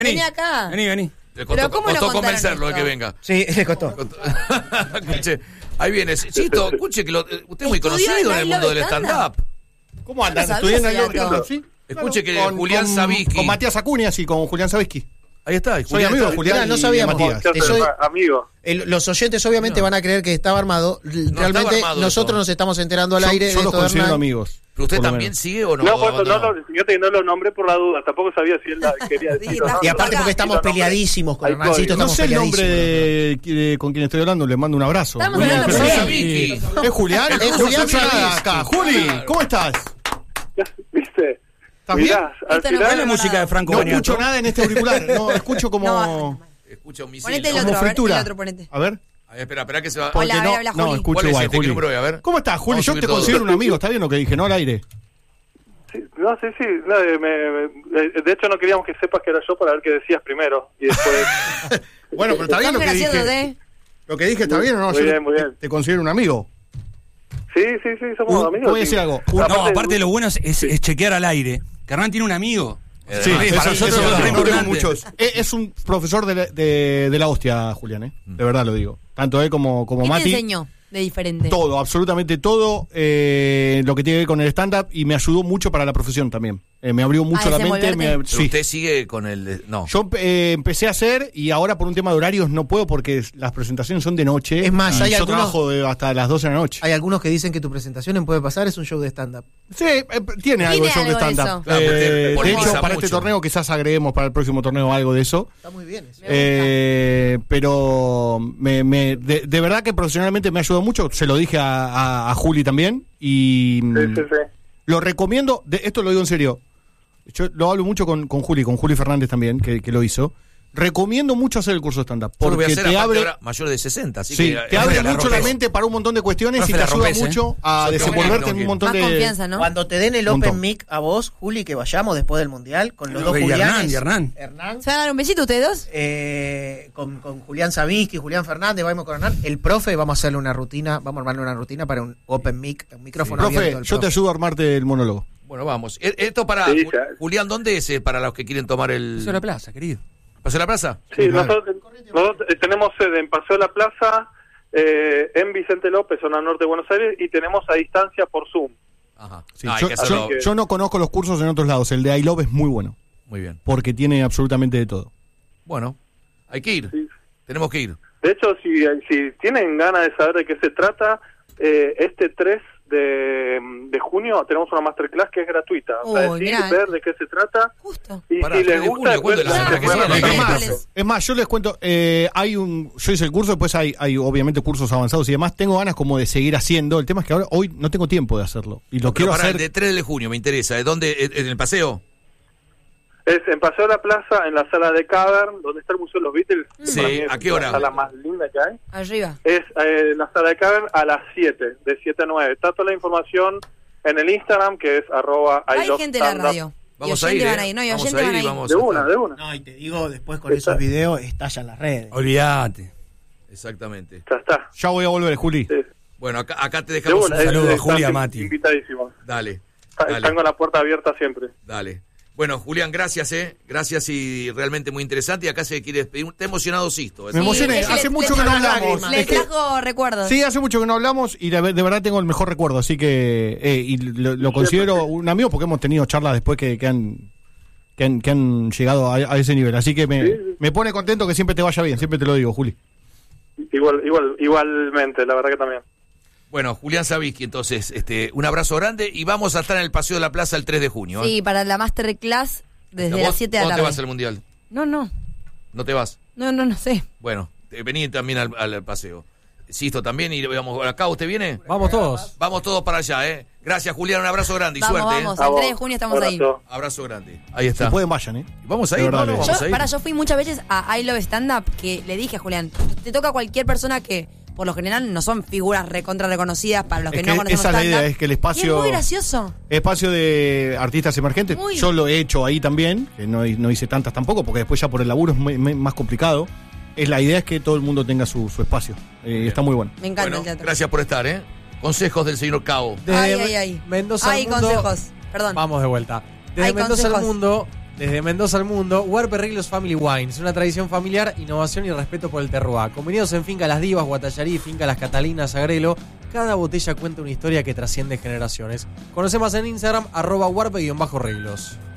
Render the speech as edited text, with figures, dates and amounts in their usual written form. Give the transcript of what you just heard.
Vení acá. Vení. Pero Le ¿cómo costó lo convencerlo de contaron que esto? venga. Sí, le costó. Escuche, ahí viene. Chito, escuche que usted es muy ¿Estudió conocido en en el I mundo Love del Stand-Up? stand-up. ¿Cómo andan? No sabía ¿Estudian ese en dato. sí? Escuche que Julián Sabisky. Con Matías Acuña, sí, con Julián Sabisky. Ahí está. Soy Julián amigo de está- Julián no y sabíamos. Matías. Eso es- amigo. Los oyentes obviamente van a creer que estaba armado. Realmente estaba armado nosotros eso. nos estamos enterando al aire Yo de los esto de considero Hernán. amigos. ¿Pero usted por lo también menos. sigue o no? No, pues Abandonó? fíjate que no lo nombré por la duda. Tampoco sabía si él quería decir o no. Y aparte porque estamos peleadísimos con Hay Hernancito. código. No Estamos sé el nombre peleadísimos. de con quien estoy hablando, le mando un abrazo. Estamos Julián, hablando pero por no él. sabía. ¿Es Julián? Es Julián No escucho nada Sabisky. acá. Juli, ¿cómo estás? ¿Viste? ¿Estás bien? Mirá, al Esto no final... fue la música de Franco No Boniato. escucho nada en este auricular. No, escucho como... No, Escucha un misil. Ponete el ¿no? otro, como a ver, fritura. el otro ponete. A ver. A ver, espera que se va. Porque Hola, a ver, no, habla no, Juli. escucho ¿Cuál es igual, este? ¿Qué Juli. número es? A ver. ¿Cómo estás, Juli? Vamos a Yo subir te todo. considero un amigo, está bien lo que dije, no al aire. Sí, no, de hecho no queríamos que sepas que era yo para ver qué decías primero. Y después... Bueno, pero está bien Son lo que graciosos, dije. Lo que dije está bien o no. Muy Yo bien, muy bien. te considero un amigo. Sí, somos amigos. Voy a decir algo. No, aparte lo bueno es chequear al aire. Que Hernán tiene un amigo. Sí, Además, para nosotros es re no tengo importante. muchos. Es un profesor de la hostia, Julián, de verdad lo digo. Tanto él como ¿Qué te Mati. enseñó de diferente? Todo, absolutamente todo lo que tiene que ver con el stand-up y me ayudó mucho para la profesión también. Me abrió mucho la mente. desenvolverte. Pero usted sigue con el. No. Yo empecé a hacer y ahora por un tema de horarios no puedo porque las presentaciones son de noche. Es más, y hay yo algunos- trabajo hasta las 12 de la noche. Hay algunos que dicen que tu presentación en Puede Pasar es un show de stand-up. Sí, tiene algo de show de algo de stand-up. eso. Claro, porque De polemiza hecho, para mucho. este torneo quizás agreguemos para el próximo torneo algo de eso. Está muy bien eso. Pero de verdad que profesionalmente me ayudó mucho. Se lo dije a Juli también. Y Sí. lo recomiendo. Esto lo digo en serio. Yo lo hablo mucho con Juli Fernández también, que lo hizo. Recomiendo mucho hacer el curso de stand-up. Yo lo voy a Porque hacer te aparte abre. ahora mayor de 60. Así Sí, que, te abre la mucho la rompes. mente para un montón de cuestiones Profe, y te la ayuda rompes, mucho a Yo desenvolverte tengo en que- un montón Más de. confianza, ¿no? Cuando te den el Montón. Open Mic a vos, Juli, que vayamos después del Mundial con los dos Y Julianes. Hernán. Hernán. ¿Se van a dar un besito ustedes dos? Con Julián Sabisky, Julián Fernández, vamos con Hernán. El profe, vamos a hacerle una rutina, vamos a armarle una rutina para un Open Mic, un micrófono abierto Profe, del yo te ayudo a armarte el monólogo. Bueno, vamos. Esto para. Sí, ya. Julián, ¿dónde es para los que quieren tomar el. Eso es la plaza, querido. ¿Paseo de la plaza? Sí, claro. nosotros tenemos sede en Paseo de la Plaza, en Vicente López, zona norte de Buenos Aires, y tenemos a distancia por Zoom. Ajá. Sí, No, hay yo, que hacerlo. yo no conozco los cursos en otros lados. El de I Love es muy bueno. Muy bien. Porque tiene absolutamente de todo. Bueno, hay que ir. Sí. Tenemos que ir. De hecho, si tienen ganas de saber de qué se trata, este 3 de junio tenemos una masterclass que es gratuita. O sea, Uy, decir, mirá. ver de qué se trata. Justo. Y Pará, si les 3 de gusta, junio, ¿cuándo es la semana que después- viene? Claro, ¿Qué miércoles. Es más, yo les cuento, yo hice el curso, después hay obviamente cursos avanzados y demás. Tengo ganas como de seguir haciendo. El tema es que ahora hoy no tengo tiempo de hacerlo. Y lo Pero quiero pará, hacer. el de 3 de junio me interesa. ¿De dónde? ¿En el paseo? Es en Paseo de la Plaza, en la sala de Cavern, donde está el Museo de los Beatles. Sí, Para mí es ¿a qué hora? La sala más linda que hay. Arriba. Es la sala de Cavern a las 7, de 7 a 9. Está toda la información en el Instagram, que es Hay gente en la @iLoveStandUp. radio. Vamos Y a ir, oyentes van a ir, ¿no? Y Vamos oyentes a van ir a y ir. vamos De a una, estar. de una. No, y te digo, después con esos videos estallan las redes. Olvídate. Exactamente. Ya está. Ya voy a volver, Juli. Sí. Bueno, acá te De dejamos una, un saludo. a están Julia, Mati. Invitadísimos. Dale. Están con la puerta abierta siempre. Dale. Bueno, Julián, gracias, Gracias y realmente muy interesante. Y acá se quiere despedir. Está emocionado Sisto. Me emocioné. es que Hace le- mucho le- que no le- hablamos. Les Es que- trajo recuerdos. Sí, hace mucho que no hablamos y de verdad tengo el mejor recuerdo. Así que y lo considero un amigo porque hemos tenido charlas después que han llegado a ese nivel. Así que me pone contento que siempre te vaya bien. Siempre te lo digo, Juli. Igualmente, la verdad que también. Bueno, Julián Sabisky, entonces, un abrazo grande y vamos a estar en el Paseo de la Plaza el 3 de junio. Sí, para la masterclass desde ¿Vos- las 7 de la ¿Vos te tarde. vas al Mundial? No ¿No te vas? sé. Bueno, vení también al paseo. Sisto también y vamos acá. ¿Usted viene? Vamos todos. Vamos todos para allá, Gracias, Julián. Un abrazo grande y Vamos, suerte. vamos. A El vos. 3 de junio estamos ahí. Abrazo. Abrazo grande. Ahí Si está. pueden, vayan, Vamos a De ir, verdad, ¿no? les- Vamos a ir. Yo fui muchas veces a I Love Stand Up que le dije a Julián, te toca a cualquier persona que por lo general no son figuras recontra reconocidas para los que Es no que conocemos esa es la stand-up. idea, es que el Y espacio- es muy gracioso. Espacio de artistas emergentes. Muy. Yo lo he hecho ahí también, que no hice tantas tampoco, porque después ya por el laburo es más complicado. La idea es que todo el mundo tenga su espacio. Está muy bueno. Me encanta Bueno, el teatro. gracias por estar, Consejos del señor Cao. Desde Ay. Mendoza Ay, al mundo. consejos. Perdón. Vamos de vuelta. Desde Hay Mendoza al consejos. mundo, Desde Mendoza al mundo, Huarpe Reglos Family Wines, una tradición familiar, innovación y respeto por el terroir. Convenidos en Finca Las Divas, Guatallarí, Finca Las Catalinas, Agrelo, cada botella cuenta una historia que trasciende generaciones. Conoce más en Instagram, @Huarpe_Reglos.